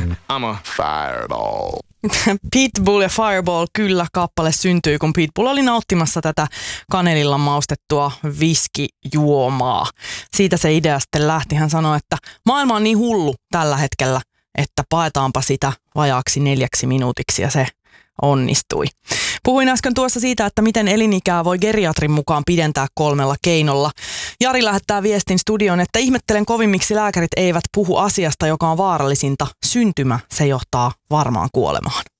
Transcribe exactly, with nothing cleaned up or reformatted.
I'm a fireball. Pitbull ja Fireball, kyllä kappale syntyi, kun Pitbull oli nauttimassa tätä kanelilla maustettua viskijuomaa. Siitä se idea sitten lähti. Hän sanoi, että maailma on niin hullu tällä hetkellä, että paetaanpa sitä vajaaksi neljäksi minuutiksi, ja se onnistui. Puhuin äsken tuossa siitä, että miten elinikää voi geriatrin mukaan pidentää kolmella keinolla. Jari lähettää viestin studioon, että ihmettelen kovin, miksi lääkärit eivät puhu asiasta, joka on vaarallisinta. Syntymä, se johtaa varmaan kuolemaan.